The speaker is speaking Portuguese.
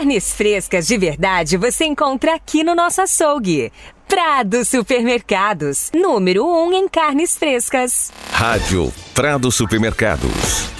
Carnes frescas de verdade você encontra aqui no nosso açougue. Prado Supermercados, número 1 em carnes frescas. Rádio Prado Supermercados.